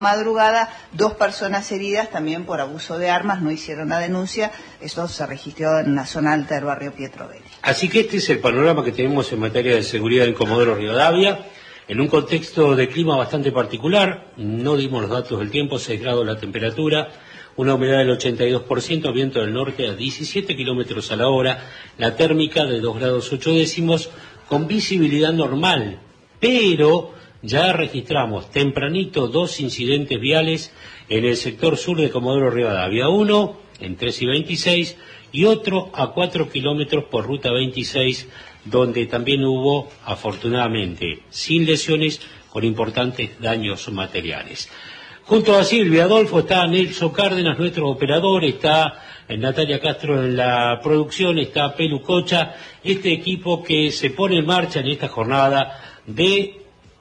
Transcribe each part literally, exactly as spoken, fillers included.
madrugada, dos personas heridas también por abuso de armas, no hicieron la denuncia, esto se registró en la zona alta del barrio Pietro Belli. Así que este es el panorama que tenemos en materia de seguridad en Comodoro Rivadavia, en un contexto de clima bastante particular. No dimos los datos del tiempo, seis grados la temperatura, una humedad del ochenta y dos por ciento, viento del norte a diecisiete kilómetros a la hora, la térmica de dos grados ocho décimos, con visibilidad normal, pero ya registramos tempranito dos incidentes viales en el sector sur de Comodoro Rivadavia, uno en tres y veintiséis y otro a cuatro kilómetros por ruta veintiséis, donde también hubo, afortunadamente, sin lesiones, con importantes daños materiales. Junto a Silvia Adolfo está Nelson Cárdenas, nuestro operador, está Natalia Castro en la producción, está Pelu Cocha, este equipo que se pone en marcha en esta jornada de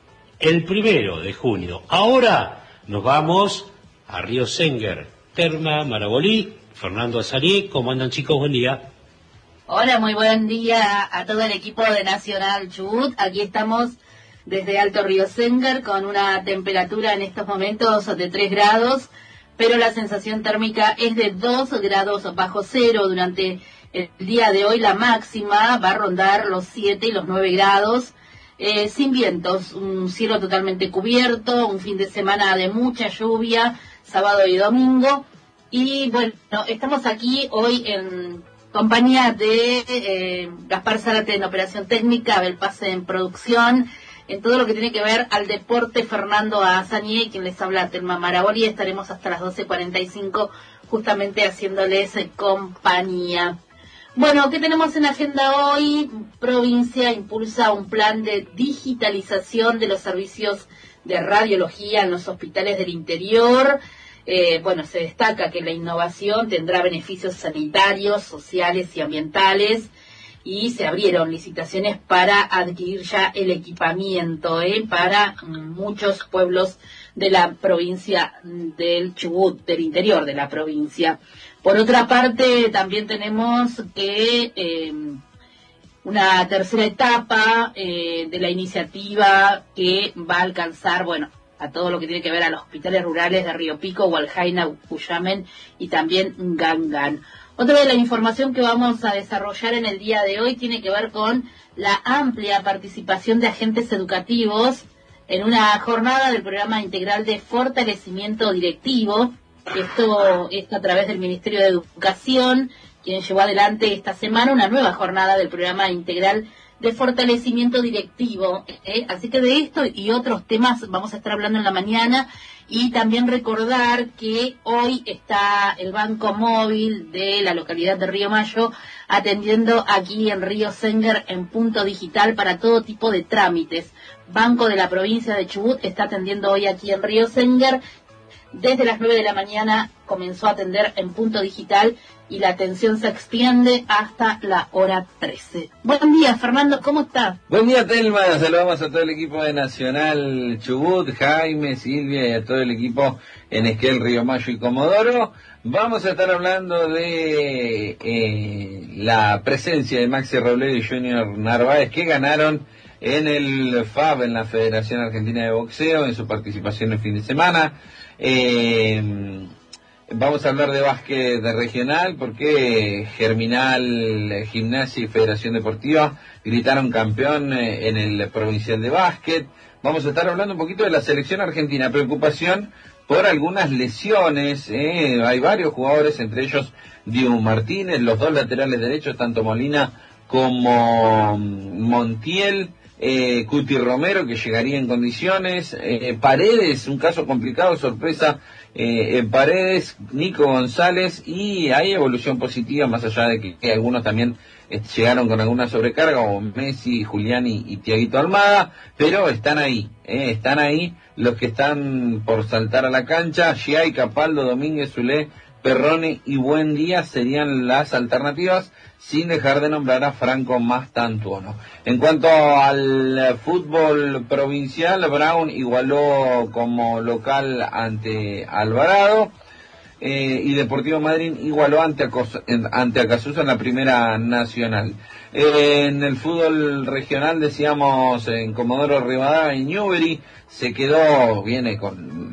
el primero de junio. Ahora nos vamos a Río Senguer, Terma, Marabolí, Fernando Azarié. ¿Cómo andan, chicos? Buen día. Hola, muy buen día a todo el equipo de Nacional Chubut. Aquí estamos desde Alto Río Senguer con una temperatura en estos momentos de tres grados, pero la sensación térmica es de dos grados bajo cero. Durante el día de hoy la máxima va a rondar los siete y los nueve grados. Eh, sin vientos, un cielo totalmente cubierto, un fin de semana de mucha lluvia, sábado y domingo. Y bueno, estamos aquí hoy en compañía de eh, Gaspar Zárate en operación técnica, Abel Pase en producción, en todo lo que tiene que ver al deporte, Fernando Azanié, y quien les habla, Telma Maraboli. Estaremos hasta las doce cuarenta y cinco justamente haciéndoles eh, compañía. Bueno, ¿qué tenemos en agenda hoy? Provincia impulsa un plan de digitalización de los servicios de radiología en los hospitales del interior. Eh, bueno, se destaca que la innovación tendrá beneficios sanitarios, sociales y ambientales, y se abrieron licitaciones para adquirir ya el equipamiento eh, para muchos pueblos de la provincia del Chubut, del interior de la provincia. Por otra parte, también tenemos que eh, una tercera etapa eh, de la iniciativa que va a alcanzar, bueno, a todo lo que tiene que ver a los hospitales rurales de Río Pico, Hualjaina, Cuyamen y también Gangan. Otra de la información que vamos a desarrollar en el día de hoy tiene que ver con la amplia participación de agentes educativos en una jornada del programa integral de fortalecimiento directivo. Esto es a través del Ministerio de Educación, quien llevó adelante esta semana una nueva jornada del programa integral de fortalecimiento directivo. ¿eh? Así que de esto y otros temas vamos a estar hablando en la mañana, y también recordar que hoy está el Banco Móvil de la localidad de Río Mayo atendiendo aquí en Río Senguer en punto digital para todo tipo de trámites. Banco de la provincia de Chubut está atendiendo hoy aquí en Río Senguer. Desde las nueve de la mañana comenzó a atender en punto digital y la atención se extiende hasta la hora trece. Buen día, Fernando, ¿cómo está? Buen día, Telma. Saludamos a todo el equipo de Nacional Chubut, Jaime, Silvia y a todo el equipo en Esquel, Río Mayo y Comodoro. Vamos a estar hablando de eh, la presencia de Maxi Robledo y Junior Narváez, que ganaron en el F A B, en la Federación Argentina de Boxeo, en su participación el fin de semana. Eh, vamos a hablar de básquet regional, porque Germinal, Gimnasia y Federación Deportiva gritaron campeón en el provincial de básquet. Vamos a estar hablando un poquito de la selección argentina, preocupación por algunas lesiones. Eh, hay varios jugadores, entre ellos Diego Martínez, los dos laterales derechos, tanto Molina como Montiel. Eh, Cuti Romero, que llegaría en condiciones, eh, Paredes, un caso complicado, sorpresa eh, en Paredes, Nico González, y hay evolución positiva, más allá de que, que algunos también eh, llegaron con alguna sobrecarga, como Messi, Julián y, y Tiaguito Almada, pero están ahí, eh, están ahí los que están por saltar a la cancha. Giai, Capaldo, Domínguez, Zulé, Perrone y Buendía serían las alternativas, sin dejar de nombrar a Franco Mastantuono. En cuanto al fútbol provincial, Brown igualó como local ante Alvarado, eh, y Deportivo Madryn igualó ante Acos, en, ante Acasuso en la Primera Nacional. Eh, en el fútbol regional, decíamos, en Comodoro Rivadavia y Newbery se quedó, viene con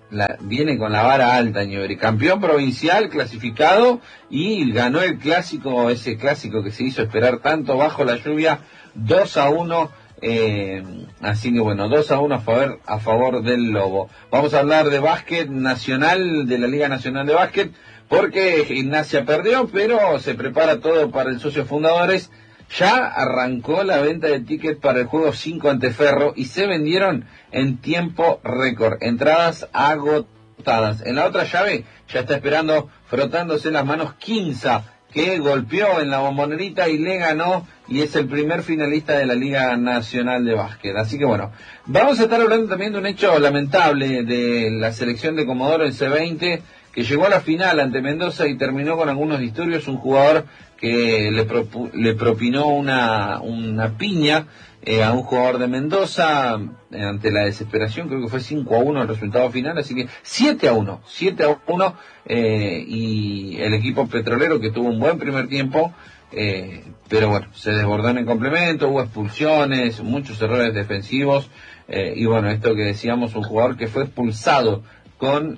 la, viene con la vara alta, Newbery, campeón provincial, clasificado, y ganó el clásico, ese clásico que se hizo esperar tanto bajo la lluvia, dos a uno. Eh, así que bueno, dos a uno a favor, a favor del Lobo. Vamos a hablar de básquet nacional, de la Liga Nacional de Básquet, porque Gimnasia perdió, pero se prepara todo para el Socios Fundadores. Ya arrancó la venta de tickets para el juego cinco ante Ferro y se vendieron en tiempo récord. Entradas agotadas. En la otra llave ya está esperando, frotándose las manos, Quinza, que golpeó en la Bombonerita y le ganó, y es el primer finalista de la Liga Nacional de Básquet. Así que bueno, vamos a estar hablando también de un hecho lamentable de la selección de Comodoro en C veinte, que llegó a la final ante Mendoza y terminó con algunos disturbios. Un jugador que le, propu le propinó una, una piña eh, a un jugador de Mendoza eh, ante la desesperación. Creo que fue cinco a uno el resultado final, así que siete a uno, siete a uno, eh, y el equipo petrolero, que tuvo un buen primer tiempo, eh, pero bueno, se desbordó en el complemento, hubo expulsiones, muchos errores defensivos, eh, y bueno, esto que decíamos, un jugador que fue expulsado con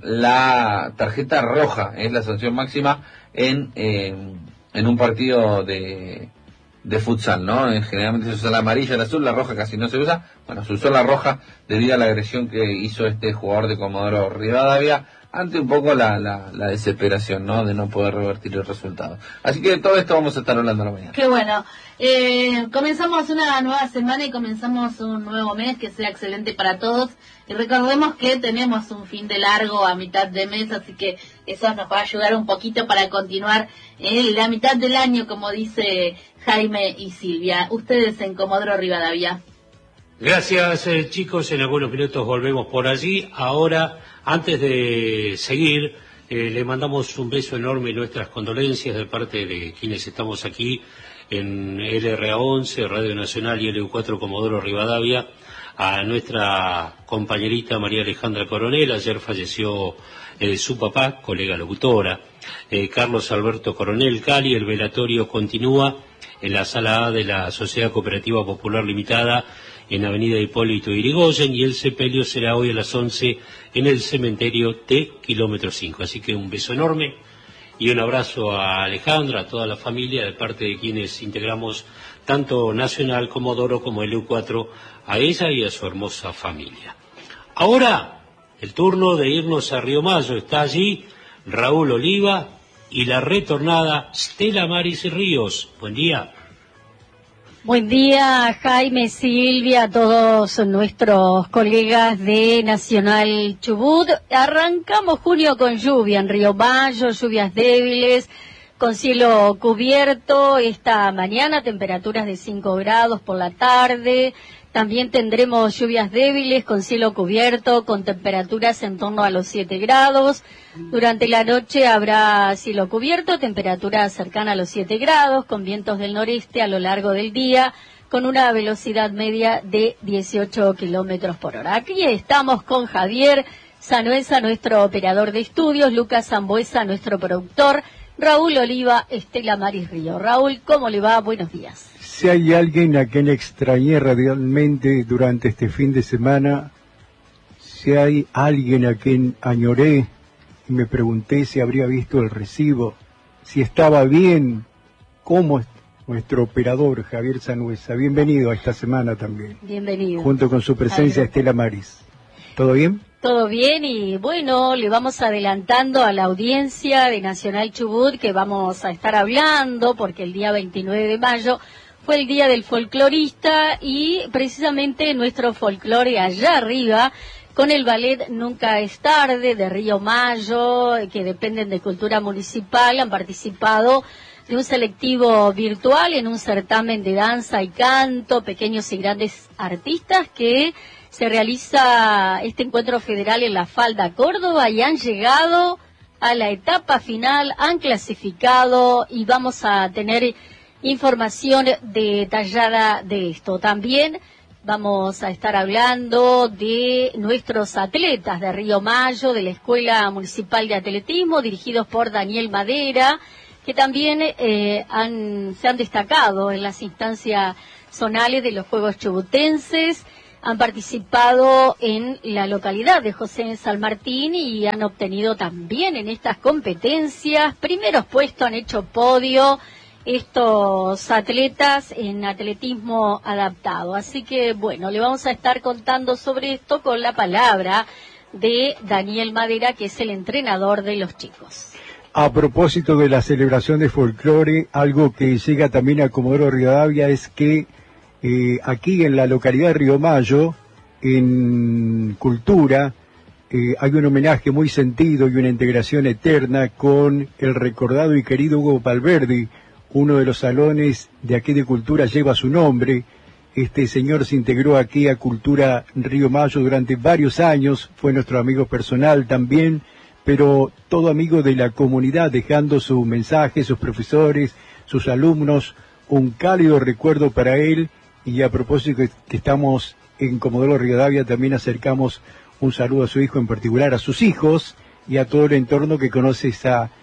la tarjeta roja, es la sanción máxima en eh, en un partido de de futsal, ¿no? Generalmente se usa la amarilla, la azul, la roja casi no se usa. Bueno, se usó la roja debido a la agresión que hizo este jugador de Comodoro Rivadavia, ante un poco la, la, la desesperación, ¿no?, de no poder revertir el resultado. Así que de todo esto vamos a estar hablando la mañana. Qué bueno. Eh, comenzamos una nueva semana y comenzamos un nuevo mes que sea excelente para todos. Y recordemos que tenemos un fin de largo a mitad de mes, así que eso nos va a ayudar un poquito para continuar en la mitad del año, como dice Jaime y Silvia. Ustedes en Comodoro Rivadavia. Gracias, eh, chicos. En algunos minutos volvemos por allí. Ahora, antes de seguir, eh, le mandamos un beso enorme y nuestras condolencias de parte de quienes estamos aquí en L R A once, Radio Nacional y L U cuatro Comodoro Rivadavia, a nuestra compañerita María Alejandra Coronel. Ayer falleció eh, su papá, colega locutora, eh, Carlos Alberto Coronel Cali. El velatorio continúa en la sala A de la Sociedad Cooperativa Popular Limitada, en Avenida Hipólito Yrigoyen, y el sepelio será hoy a las once en el cementerio T, kilómetro cinco. Así que un beso enorme y un abrazo a Alejandra, a toda la familia, de parte de quienes integramos tanto Nacional, Comodoro como L U cuatro, a ella y a su hermosa familia. Ahora, el turno de irnos a Río Mayo. Está allí Raúl Oliva y la retornada Stella Maris Ríos. Buen día. Buen día, Jaime, Silvia, a todos nuestros colegas de Nacional Chubut. Arrancamos junio con lluvia en Río Mayo, lluvias débiles, con cielo cubierto. Esta mañana temperaturas de cinco grados por la tarde. También tendremos lluvias débiles con cielo cubierto, con temperaturas en torno a los siete grados. Durante la noche habrá cielo cubierto, temperatura cercana a los siete grados, con vientos del noreste a lo largo del día, con una velocidad media de dieciocho kilómetros por hora. Aquí estamos con Javier Sanuesa, nuestro operador de estudios, Lucas Zambuesa, nuestro productor, Raúl Oliva, Stella Maris Río. Raúl, ¿cómo le va? Buenos días. Si hay alguien a quien extrañé radialmente durante este fin de semana, si hay alguien a quien añoré y me pregunté si habría visto el recibo, si estaba bien, cómo es nuestro operador Javier Sanuesa. Bienvenido a esta semana también. Bienvenido. Junto con su presencia, Stella Maris. ¿Todo bien? Todo bien, y bueno, le vamos adelantando a la audiencia de Nacional Chubut que vamos a estar hablando, porque el día veintinueve de mayo fue el día del folclorista, y precisamente nuestro folclore allá arriba, con el ballet Nunca es Tarde de Río Mayo, que dependen de Cultura Municipal, han participado de un selectivo virtual en un certamen de danza y canto, pequeños y grandes artistas, que se realiza este encuentro federal en La Falda, Córdoba, y han llegado a la etapa final, han clasificado, y vamos a tener información detallada de esto. También vamos a estar hablando de nuestros atletas de Río Mayo, de la Escuela Municipal de Atletismo, dirigidos por Daniel Madera, que también eh, han, se han destacado en las instancias zonales de los Juegos Chubutenses. han participado en la localidad de José San Martín y han obtenido también en estas competencias primeros puestos, han hecho podio estos atletas en atletismo adaptado. Así que, bueno, le vamos a estar contando sobre esto con la palabra de Daniel Madera, que es el entrenador de los chicos. A propósito de la celebración de folclore, algo que llega también a Comodoro Rivadavia es que eh, aquí en la localidad de Río Mayo, en Cultura, eh, hay un homenaje muy sentido y una integración eterna con el recordado y querido Hugo Valverde. Uno de los salones de aquí de Cultura lleva su nombre. Este señor se integró aquí a Cultura Río Mayo durante varios años, fue nuestro amigo personal también, pero todo amigo de la comunidad, dejando su mensaje, sus profesores, sus alumnos, un cálido recuerdo para él. Y a propósito que, que estamos en Comodoro Rivadavia, también acercamos un saludo a su hijo, en particular a sus hijos y a todo el entorno que conoce esa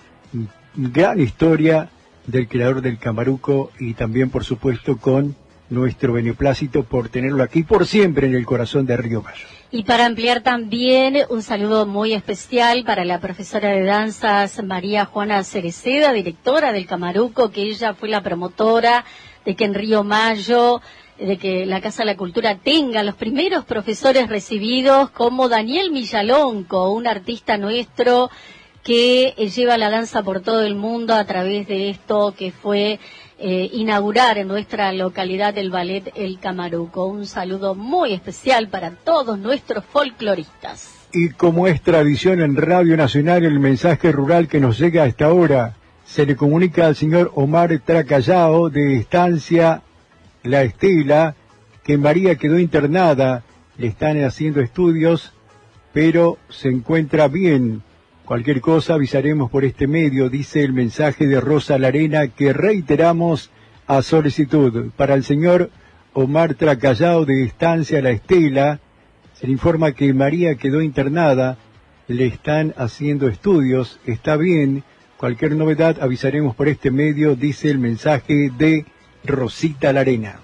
gran historia del creador del Camaruco, y también, por supuesto, con nuestro beneplácito por tenerlo aquí por siempre en el corazón de Río Mayo. Y para ampliar también, un saludo muy especial para la profesora de danzas María Juana Cereceda, directora del Camaruco, que ella fue la promotora de que en Río Mayo, de que la Casa de la Cultura tenga los primeros profesores recibidos, como Daniel Millalonco, un artista nuestro que lleva la danza por todo el mundo a través de esto que fue eh, inaugurar en nuestra localidad el ballet El Camaruco. Un saludo muy especial para todos nuestros folcloristas. Y como es tradición en Radio Nacional, el mensaje rural que nos llega a esta hora se le comunica al señor Omar Tracallao, de Estancia La Estela, que María quedó internada, le están haciendo estudios, pero se encuentra bien. Cualquier cosa avisaremos por este medio, dice el mensaje de Rosa Larena, que reiteramos a solicitud. Para el señor Omar Tracallao, de Estancia La Estela, se le informa que María quedó internada, le están haciendo estudios, está bien. Cualquier novedad avisaremos por este medio, dice el mensaje de Rosita Larena.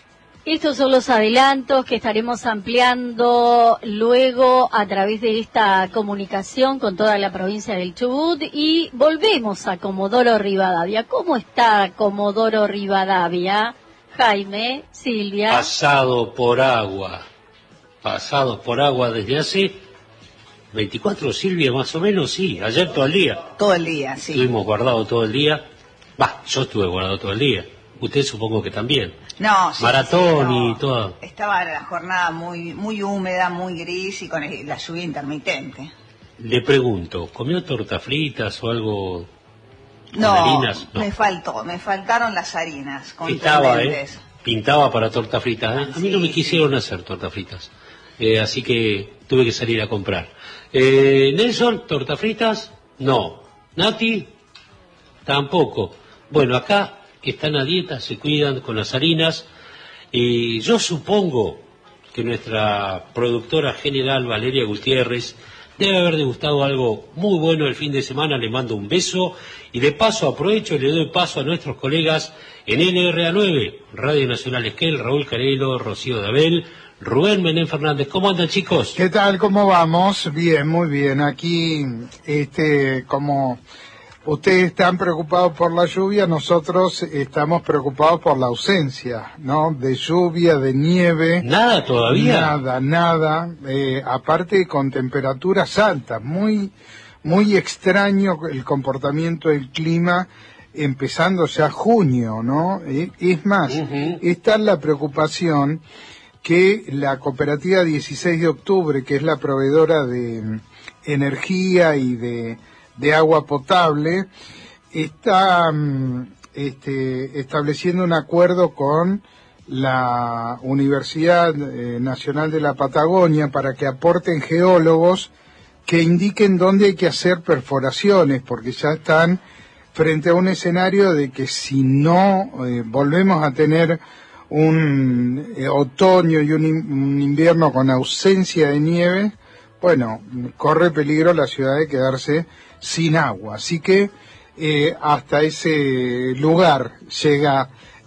Estos son los adelantos que estaremos ampliando luego a través de esta comunicación con toda la provincia del Chubut, y volvemos a Comodoro Rivadavia. ¿Cómo está Comodoro Rivadavia? Jaime, Silvia. Pasado por agua, pasado por agua desde hace veinticuatro, Silvia, más o menos, sí, ayer todo el día. Todo el día, sí. Estuvimos guardados todo el día. Bah, yo estuve guardado todo el día. Usted supongo que también. No, sí, Maratón sí, no. y todo. Estaba la jornada muy muy húmeda, muy gris y con la lluvia intermitente. Le pregunto, ¿comió tortas fritas o algo con no, harinas? No, me faltó, me faltaron las harinas Pintaba, ¿eh? contundentes. Pintaba para tortas fritas. ¿eh? A mí Sí, no me quisieron sí. hacer tortas fritas. Eh, así que tuve que salir a comprar. Eh, Nelson, ¿tortas fritas? No. Nati, tampoco. Bueno, acá están a dieta, se cuidan con las harinas, y yo supongo que nuestra productora general Valeria Gutiérrez debe haber degustado algo muy bueno el fin de semana. Le mando un beso y de paso aprovecho y le doy paso a nuestros colegas en N R A nueve, Radio Nacional Esquel, Raúl Carelo, Rocío Dabel, Rubén Menem Fernández. ¿Cómo andan, chicos? ¿Qué tal? ¿Cómo vamos? Bien, muy bien. Aquí, este, como ustedes están preocupados por la lluvia, nosotros estamos preocupados por la ausencia, ¿no? De lluvia, de nieve. ¿Nada todavía? Nada, nada. Eh, aparte con temperaturas altas. Muy, muy extraño el comportamiento del clima, empezando ya junio, ¿no? Eh, es más, Uh-huh. está la preocupación que la cooperativa dieciséis de octubre, que es la proveedora de mm, energía y de de agua potable, está mm, este, estableciendo un acuerdo con la Universidad eh, Nacional de la Patagonia para que aporten geólogos que indiquen dónde hay que hacer perforaciones, porque ya están frente a un escenario de que si no eh, volvemos a tener un eh, otoño y un, in- un invierno con ausencia de nieve, bueno, corre peligro la ciudad de quedarse sin agua. Así que eh, hasta ese lugar llega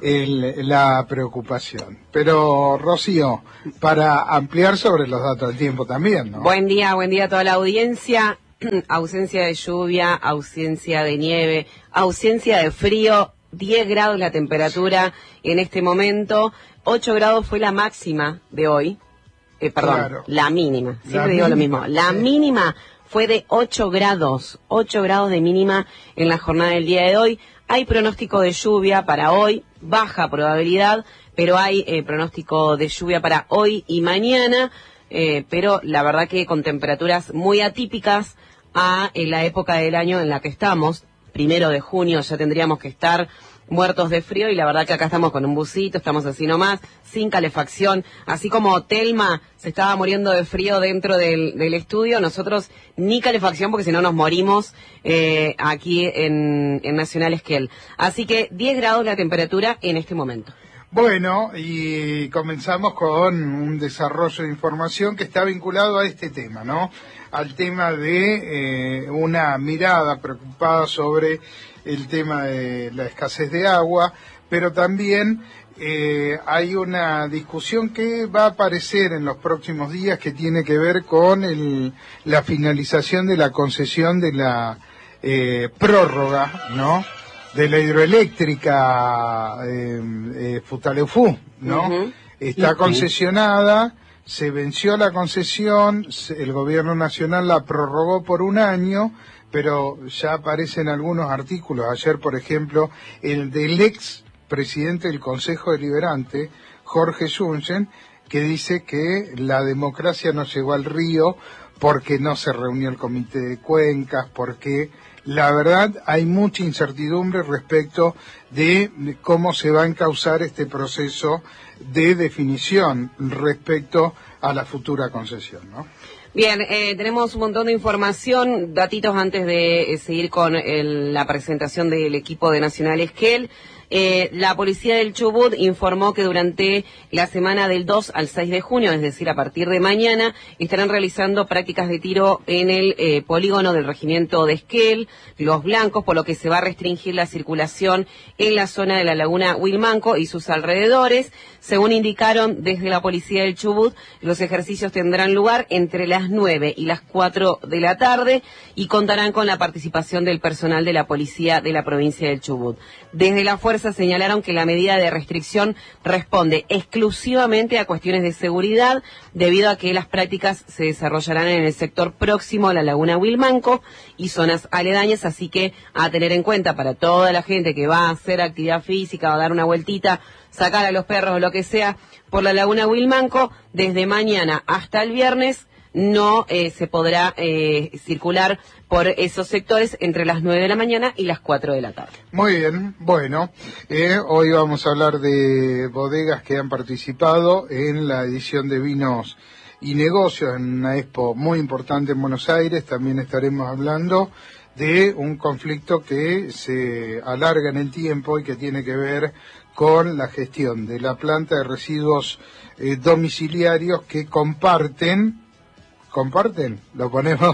el, la preocupación. Pero, Rocío, para ampliar sobre los datos del tiempo también, ¿no? Buen día, buen día a toda la audiencia. Ausencia de lluvia, ausencia de nieve, ausencia de frío, diez grados la temperatura en este momento, ocho grados fue la máxima de hoy, eh, perdón, claro. la mínima, siempre la digo mínima, lo mismo, la sí. mínima fue de ocho grados, ocho grados de mínima en la jornada del día de hoy. Hay pronóstico de lluvia para hoy, baja probabilidad, pero hay eh, pronóstico de lluvia para hoy y mañana, eh, pero la verdad que con temperaturas muy atípicas a en la época del año en la que estamos, primero de junio ya tendríamos que estar muertos de frío y la verdad que acá estamos con un busito, estamos así nomás, sin calefacción, así como Telma se estaba muriendo de frío dentro del, del estudio, nosotros ni calefacción porque si no nos morimos eh, aquí en, en Nacional Esquel. Así que diez grados la temperatura en este momento. Bueno, y comenzamos con un desarrollo de información que está vinculado a este tema, ¿no? Al tema de eh, una mirada preocupada sobre el tema de la escasez de agua, pero también eh, hay una discusión que va a aparecer en los próximos días que tiene que ver con el, la finalización de la concesión de la eh, prórroga, ¿no?, de la hidroeléctrica eh, eh, Futaleufú, ¿no? Uh-huh. Está concesionada, se venció la concesión, el gobierno nacional la prorrogó por un año, pero ya aparecen algunos artículos, ayer por ejemplo, el del ex presidente del Consejo Deliberante, Jorge Junchen, que dice que la democracia no llegó al río porque no se reunió el comité de cuencas, porque la verdad hay mucha incertidumbre respecto de cómo se va a encauzar este proceso de definición respecto a la futura concesión, ¿no? Bien, eh, tenemos un montón de información, datitos antes de eh, seguir con el, la presentación del equipo de Nacional Esquel. Eh, la policía del Chubut informó que durante la semana del dos al seis de junio, es decir, a partir de mañana, estarán realizando prácticas de tiro en el eh, polígono del regimiento de Esquel, Los Blancos, por lo que se va a restringir la circulación en la zona de la laguna Huilmanco y sus alrededores. Según indicaron desde la policía del Chubut, los ejercicios tendrán lugar entre las nueve y las cuatro de la tarde y contarán con la participación del personal de la policía de la provincia del Chubut. Desde la fuerza señalaron que la medida de restricción responde exclusivamente a cuestiones de seguridad, debido a que las prácticas se desarrollarán en el sector próximo a la laguna Huilmanco y zonas aledañas, así que a tener en cuenta para toda la gente que va a hacer actividad física, va a dar una vueltita, sacar a los perros o lo que sea por la laguna Huilmanco, desde mañana hasta el viernes no eh, se podrá eh, circular por esos sectores entre las nueve de la mañana y las cuatro de la tarde. Muy bien, bueno, eh, hoy vamos a hablar de bodegas que han participado en la edición de Vinos y Negocios, en una expo muy importante en Buenos Aires. También estaremos hablando de un conflicto que se alarga en el tiempo y que tiene que ver con la gestión de la planta de residuos eh, domiciliarios que comparten ¿Comparten? Lo ponemos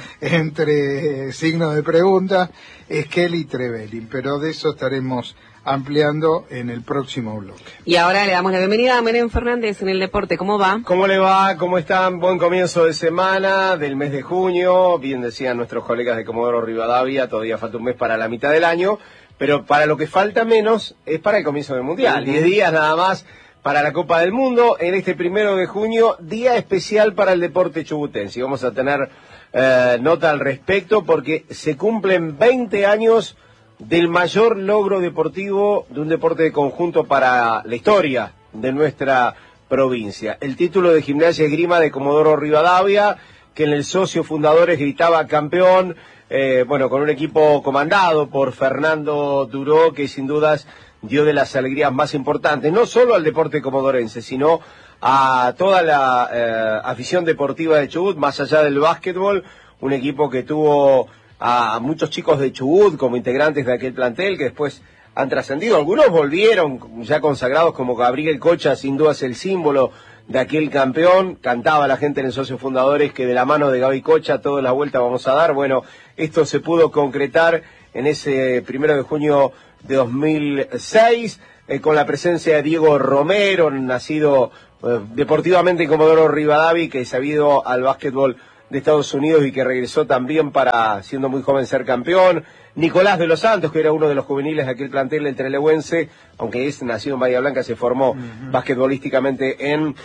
entre eh, signos de pregunta, Esquel y Trevelin, pero de eso estaremos ampliando en el próximo bloque. Y ahora le damos la bienvenida a Menem Fernández en el deporte. ¿Cómo va? ¿Cómo le va? ¿Cómo están? Buen comienzo de semana del mes de junio. Bien decían nuestros colegas de Comodoro Rivadavia, todavía falta un mes para la mitad del año, pero para lo que falta menos es para el comienzo del Mundial. Diez días nada más para la Copa del Mundo, en este primero de junio, día especial para el deporte chubutense. Y vamos a tener eh, nota al respecto porque se cumplen veinte años del mayor logro deportivo de un deporte de conjunto para la historia de nuestra provincia. El título de Gimnasia Esgrima de Comodoro Rivadavia, que en el socio fundadores gritaba campeón, eh, bueno, con un equipo comandado por Fernando Duró, que sin dudas dio de las alegrías más importantes, no solo al deporte comodorense, sino a toda la eh, afición deportiva de Chubut, más allá del básquetbol, un equipo que tuvo a muchos chicos de Chubut como integrantes de aquel plantel, que después han trascendido, algunos volvieron ya consagrados, como Gabriel Cocha, sin duda es el símbolo de aquel campeón, cantaba la gente en el socio fundadores que de la mano de Gaby Cocha toda la vuelta vamos a dar. Bueno, esto se pudo concretar en ese primero de junio de dos mil seis, eh, con la presencia de Diego Romero, nacido eh, deportivamente en Comodoro Rivadavia, que se ha ido al básquetbol de Estados Unidos y que regresó también para, siendo muy joven, ser campeón. Nicolás de los Santos, que era uno de los juveniles de aquel plantel del Trelewense, aunque es nacido en Bahía Blanca, se formó uh-huh. basquetbolísticamente en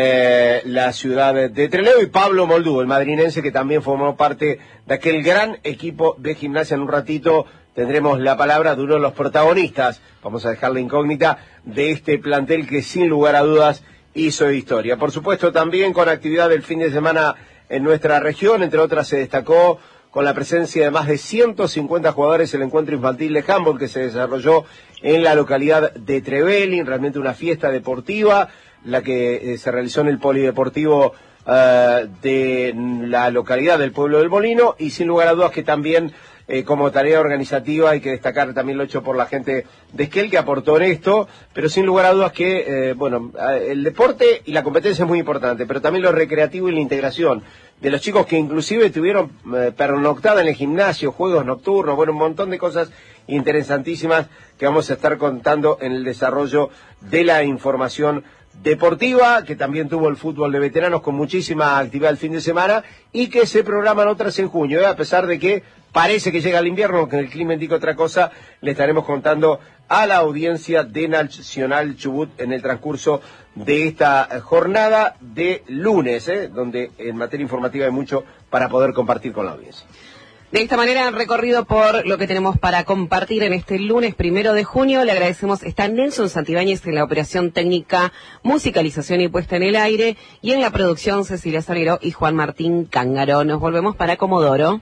eh, la ciudad de Trelew. Y Pablo Moldú, el madrinense, que también formó parte de aquel gran equipo de Gimnasia. En un ratito tendremos la palabra de uno de los protagonistas, vamos a dejar la incógnita, de este plantel que sin lugar a dudas hizo historia. Por supuesto, también con actividad del fin de semana en nuestra región, entre otras se destacó con la presencia de más de ciento cincuenta jugadores el encuentro infantil de handball que se desarrolló en la localidad de Trevelin, realmente una fiesta deportiva, la que eh, se realizó en el polideportivo uh, de la localidad del pueblo del Molino, y sin lugar a dudas que también eh, como tarea organizativa hay que destacar también lo hecho por la gente de Esquel, que aportó en esto, pero sin lugar a dudas que, eh, bueno, el deporte y la competencia es muy importante, pero también lo recreativo y la integración de los chicos que inclusive tuvieron eh, pernoctada en el gimnasio, juegos nocturnos, bueno, un montón de cosas interesantísimas que vamos a estar contando en el desarrollo de la información deportiva, que también tuvo el fútbol de veteranos con muchísima actividad el fin de semana y que se programan otras en junio, ¿eh? A pesar de que parece que llega el invierno, que el clima indica otra cosa, le estaremos contando a la audiencia de Nacional Chubut en el transcurso de esta jornada de lunes, ¿eh? Donde en materia informativa hay mucho para poder compartir con la audiencia. De esta manera, recorrido por lo que tenemos para compartir en este lunes primero de junio. Le agradecemos, está Nelson Santibáñez en la operación técnica, musicalización y puesta en el aire, y en la producción Cecilia Salguero y Juan Martín Cángaro. Nos volvemos para Comodoro.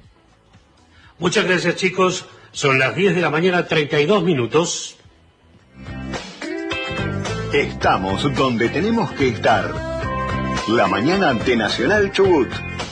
Muchas gracias, chicos. Son las diez de la mañana, treinta y dos minutos. Estamos donde tenemos que estar. La mañana de Nacional Chubut.